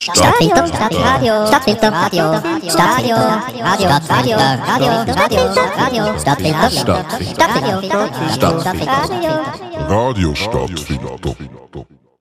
Stadtfilter, Radio, Stadtfilter, Radio, Stadtfilter, Radio, Radio, Radio, Stadtfilter, Stadtfilter, Radio Stadtfilter.